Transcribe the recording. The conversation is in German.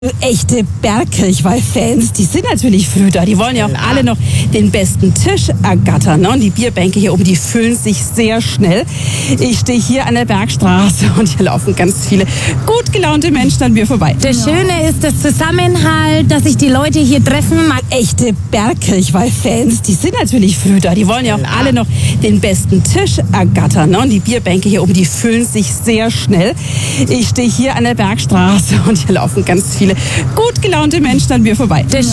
Echte Bergkirchweih-Fans, die sind natürlich früh da. Die wollen ja auch alle noch den besten Tisch ergattern. Ne? Und die Bierbänke hier oben, die füllen sich sehr schnell. Ich stehe hier an der Bergstraße und hier laufen ganz viele gut gelaunte Menschen an mir vorbei. Das Schöne ist das Zusammenhalt, dass sich die Leute hier treffen. Echte Bergkirchweih-Fans, die sind natürlich früh da. Die wollen ja auch alle noch den besten Tisch ergattern. Ne? Und die Bierbänke hier oben, die füllen sich sehr schnell. Ich stehe hier an der Bergstraße und hier laufen ganz viele gut gelaunte Menschen an mir vorbei.